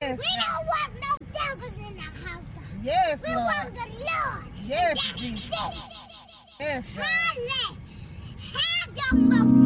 Yes. We don't want no devils in the house, God. Yes, We Lord. want the Lord. Yes, That's Jesus. it. Yes, God. Have your most